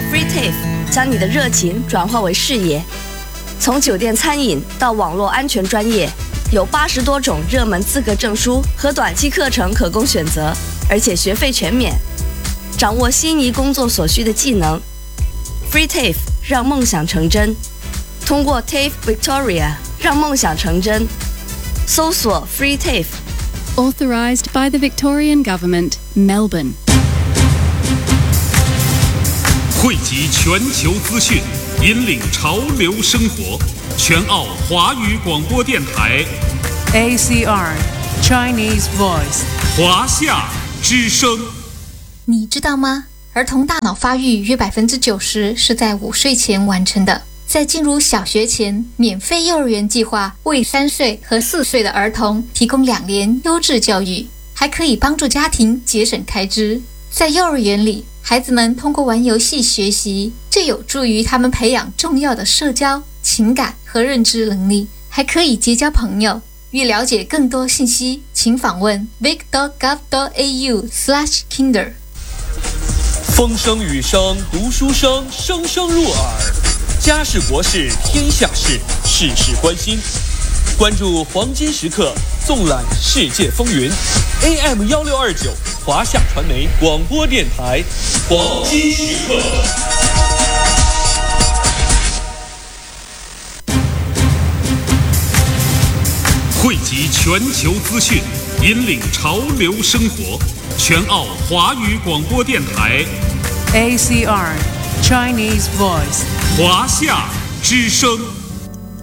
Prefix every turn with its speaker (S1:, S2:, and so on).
S1: FreeTAFE， 将你的热情转化为事业。从酒店餐饮到网络安全专业，有80多种热门资格证书和短期课程可供选择，而且学费全免。掌握心仪工作所需的技能 ，FreeTAFE 让梦想成真。通过 TAFE Victoria 让梦想成真。搜索 FreeTAFE。Authorized
S2: by the Victorian Government, Melbourne。
S3: 汇集全球资讯，引领潮流生活。全澳华语广播电台
S4: ACR Chinese Voice
S3: 华夏之声。
S5: 你知道吗？儿童大脑发育约90%是在5岁前完成的。在进入小学前，免费幼儿园计划为3岁和4岁的儿童提供2年优质教育，还可以帮助家庭节省开支。在幼儿园里，孩子们通过玩游戏学习，这有助于他们培养重要的社交、情感和认知能力，还可以结交朋友。欲了解更多信息，请访问 vic.gov.au/kinder。
S6: 风声雨声读书声，声声入耳。家事国事天下事，事事关心。关注黄金时刻，纵览世界风云。AM1629华夏传媒广播电台，黄金时刻。
S3: 汇集全球资讯，引领潮流生活。全澳华语广播电台
S4: ACR Chinese Voice
S3: 华夏之声。